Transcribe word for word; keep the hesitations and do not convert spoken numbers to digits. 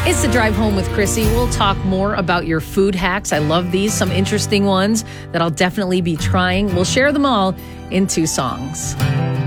It's the Drive Home with Chrissy. We'll talk more about your food hacks. I love these, some interesting ones that I'll definitely be trying. We'll share them all in two songs.